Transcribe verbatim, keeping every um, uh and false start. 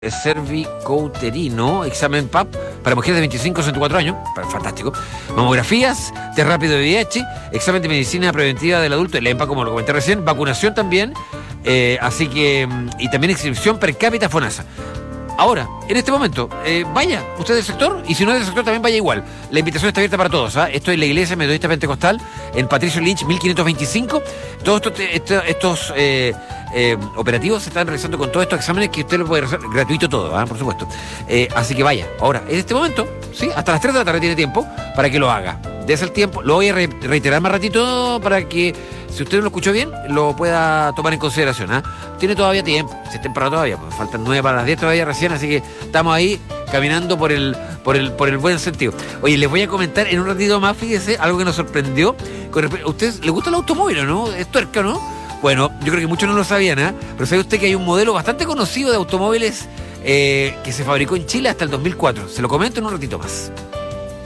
cervicouterino, examen P A P para mujeres de veinticinco a sesenta y cuatro años, fantástico. Mamografías, test rápido de V I H, examen de medicina preventiva del adulto, el EMPA, como lo comenté recién, vacunación también, eh, así que, y también inscripción per cápita FONASA. Ahora, en este momento, eh, vaya, usted del sector, y si no es del sector también vaya igual. La invitación está abierta para todos, ¿ah? Esto es la Iglesia Metodista Pentecostal en Patricio Lynch mil quinientos veinticinco. Todos estos, estos, estos eh, eh, operativos se están realizando con todos estos exámenes que usted lo puede realizar gratuito todo, ¿ah? Por supuesto. Eh, así que vaya, ahora, en este momento, sí, hasta las tres de la tarde tiene tiempo para que lo haga. Dese el tiempo, lo voy a re- reiterar más ratito para que, si usted no lo escuchó bien, lo pueda tomar en consideración, ¿ah? Tiene todavía tiempo, si es temprano todavía, pues faltan nueve para las diez todavía recién, así que estamos ahí caminando por el, por el, por el buen sentido. Oye, les voy a comentar en un ratito más, fíjese, algo que nos sorprendió. Con respe- ¿A ustedes les gusta el automóvil, no? ¿Es tuerca, no? Bueno, yo creo que muchos no lo sabían, ¿eh? Pero ¿sabe usted que hay un modelo bastante conocido de automóviles eh, que se fabricó en Chile hasta el dos mil cuatro? Se lo comento en un ratito más.